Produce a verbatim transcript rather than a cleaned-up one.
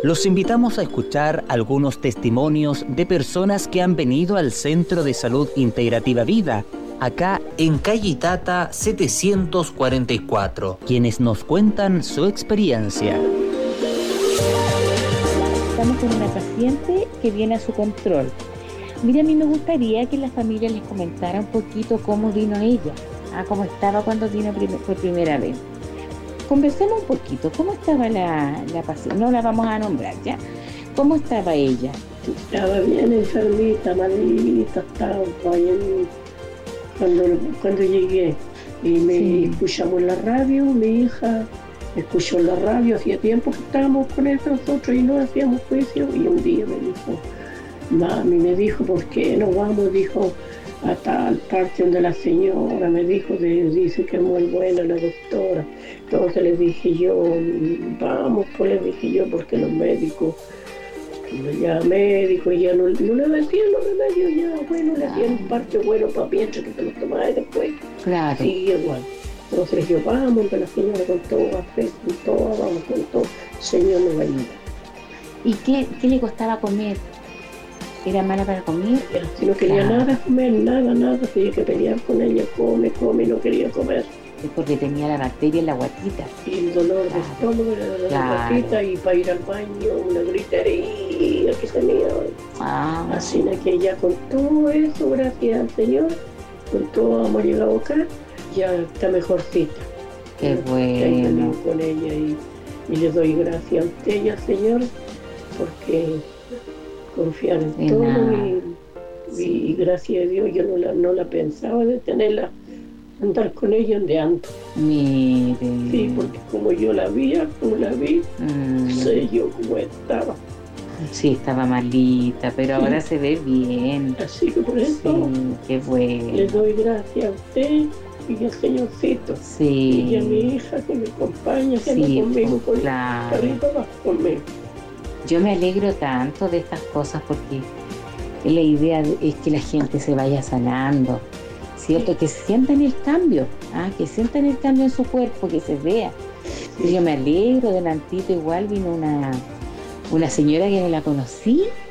Los invitamos a escuchar algunos testimonios de personas que han venido al Centro de Salud Integrativa Vida, acá en calle Itata setecientos cuarenta y cuatro, quienes nos cuentan su experiencia. Estamos con una paciente que viene a su control. Mira, a mí me gustaría que la familia les comentara un poquito cómo vino ella, ah, cómo estaba cuando vino prim- por primera vez. Conversemos un poquito, ¿cómo estaba la, la paciente? No la vamos a nombrar, ¿ya? ¿Cómo estaba ella? Estaba bien enfermita, malita, estaba bien cuando, cuando llegué. Y me sí. escuchamos la radio, mi hija escuchó la radio, hacía tiempo que estábamos con eso nosotros y no hacíamos juicio. Y un día me dijo, mami, me dijo, ¿por qué no vamos? Dijo, a tal parte donde la señora me dijo, de, dice que es muy buena la doctora. Entonces le dije yo, vamos, pues le dije yo, porque los médicos, ya médicos, ya no, no le decían los remedios, ya bueno, le hacían parte bueno para mientras que se los tomaba y después claro. sigue igual. Entonces yo, vamos, que la señora con todo, fe, con todo, vamos con todo, Señor nos va a ayudar. ¿Y qué, qué le costaba comer? ¿Era mala para comer? Si no quería claro. nada comer, nada, nada, tenía que pelear con ella, come, come, y no quería comer. Es porque tenía la bacteria en la guatita. Y el dolor claro. de estómago, la, claro. la guatita, y para ir al baño, una gritería que tenía. Ah. Así que ya con todo eso, gracias al Señor, con todo hemos llegado acá, ya está mejorcita. Qué bueno. Con ella y, y le doy gracias a usted y al Señor, porque confiar en todo y, sí. y gracias a Dios yo no la, no la pensaba de tenerla, andar con ella ondeando. Mire. Sí, porque como yo la vi, como la vi, mm. sé yo cómo estaba. Sí, estaba malita, pero sí. ahora se ve bien. Así que por eso sí, qué bueno. le doy gracias a usted y al Señorcito. Sí. Y a mi hija que me acompaña, que sí, anda conmigo, pues, con claro. arriba va conmigo. Yo me alegro tanto de estas cosas porque la idea es que la gente se vaya sanando, ¿cierto? Que sientan el cambio, ¿ah? Que sientan el cambio en su cuerpo, que se vea. Y yo me alegro, delantito igual vino una, una señora que no la conocí